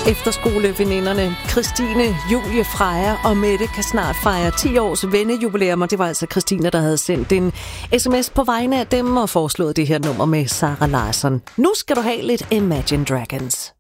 Efterskoleveninderne Christine, Julie, Freja og Mette kan snart fejre 10 års vennejubilæum, og det var altså Christine, der havde sendt en sms på vegne af dem og foreslået det her nummer med Sara Larsson. Nu skal du have lidt Imagine Dragons.